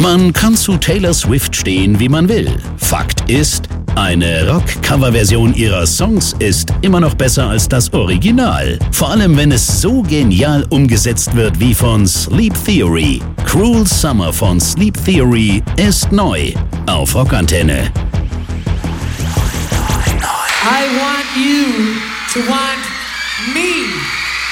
Man kann zu Taylor Swift stehen, wie man will. Fakt ist, eine Rock-Cover-Version ihrer Songs ist immer noch besser als das Original. Vor allem, wenn es so genial umgesetzt wird wie von Sleep Theory. Cruel Summer von Sleep Theory ist neu auf Rockantenne. I want you to want me.